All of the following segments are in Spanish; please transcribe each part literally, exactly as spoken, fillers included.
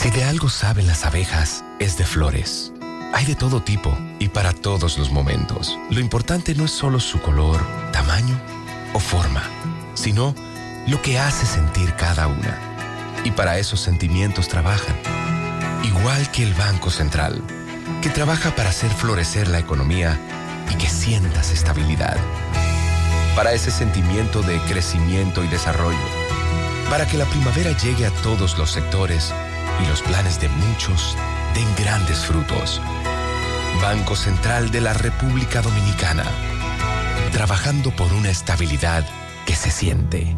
Si de algo saben las abejas, es de flores. Hay de todo tipo y para todos los momentos. Lo importante no es solo su color, tamaño o forma, sino lo que hace sentir cada una. Y para esos sentimientos trabajan. Igual que el Banco Central, que trabaja para hacer florecer la economía y que sientas estabilidad. Para ese sentimiento de crecimiento y desarrollo. Para que la primavera llegue a todos los sectores y los planes de muchos den grandes frutos. Banco Central de la República Dominicana. Trabajando por una estabilidad que se siente.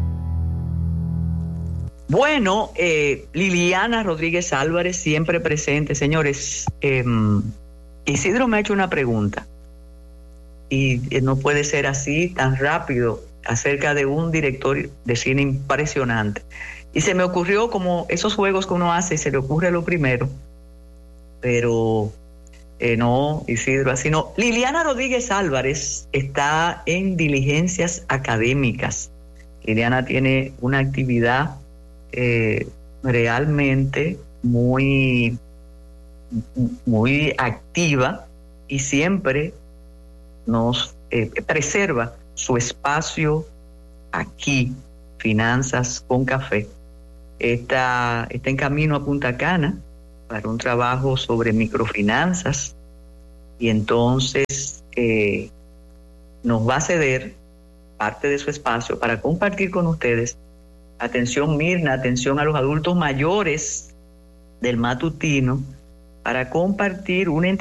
Bueno, eh, Liliana Rodríguez Álvarez, siempre presente. Señores, eh, Isidro me ha hecho una pregunta. Y eh, no puede ser así tan rápido acerca de un director de cine impresionante. Y se me ocurrió como esos juegos que uno hace y se le ocurre lo primero. Pero eh, no, Isidro, así no. Liliana Rodríguez Álvarez está en diligencias académicas. Liliana tiene una actividad eh, realmente muy, muy activa y siempre nos eh, preserva su espacio aquí, Finanzas con Café. Está, está en camino a Punta Cana para un trabajo sobre microfinanzas y entonces eh, nos va a ceder parte de su espacio para compartir con ustedes. Atención, Mirna, atención a los adultos mayores del matutino, para compartir una